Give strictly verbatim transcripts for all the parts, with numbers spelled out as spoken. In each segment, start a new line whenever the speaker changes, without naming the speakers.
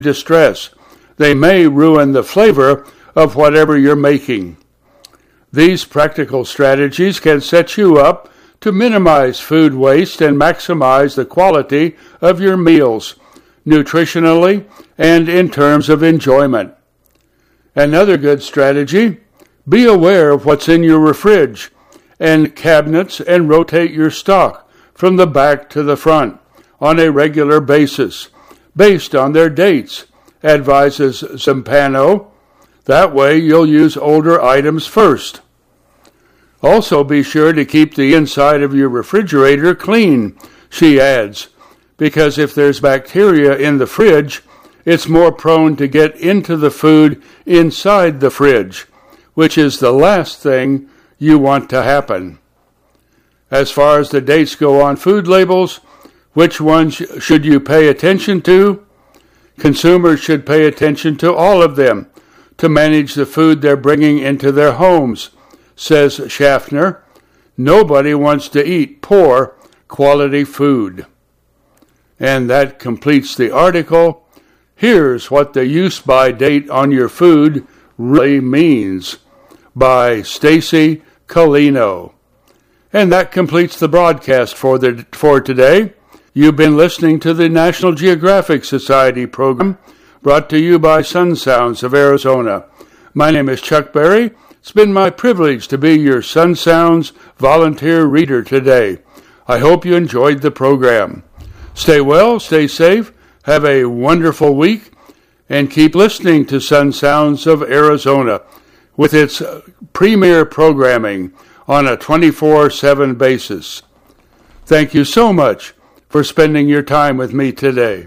distress. They may ruin the flavor of whatever you're making. These practical strategies can set you up to minimize food waste and maximize the quality of your meals, nutritionally and in terms of enjoyment. Another good strategy: be aware of what's in your fridge and cabinets and rotate your stock from the back to the front on a regular basis, based on their dates, advises Zampano. That way you'll use older items first. Also be sure to keep the inside of your refrigerator clean, she adds, because if there's bacteria in the fridge, it's more prone to get into the food inside the fridge, which is the last thing you want to happen. As far as the dates go on food labels, which ones should you pay attention to? Consumers should pay attention to all of them to manage the food they're bringing into their homes, says Schaffner. Nobody wants to eat poor quality food. And that completes the article. Here's what the use-by date on your food really means, by Stacy Colino. And that completes the broadcast for the for today. You've been listening to the National Geographic Society program, brought to you by Sun Sounds of Arizona. My name is Chuck Berry. It's been my privilege to be your Sun Sounds volunteer reader today. I hope you enjoyed the program. Stay well, stay safe, have a wonderful week, and keep listening to Sun Sounds of Arizona with its premier programming on a twenty-four seven basis. Thank you so much for spending your time with me today.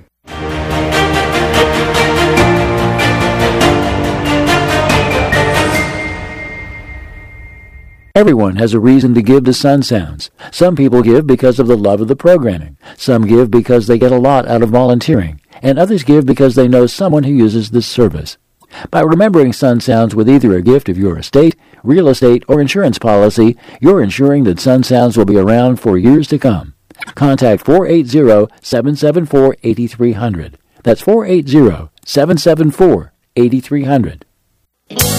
Everyone has a reason to give to Sun Sounds. Some people give because of the love of the programming. Some give because they get a lot out of volunteering. And others give because they know someone who uses this service. By remembering Sun Sounds with either a gift of your estate, real estate, or insurance policy, you're ensuring that Sun Sounds will be around for years to come. Contact four eight zero, seven seven four, eight three zero zero. That's four eight zero, seven seven four, eight three zero zero.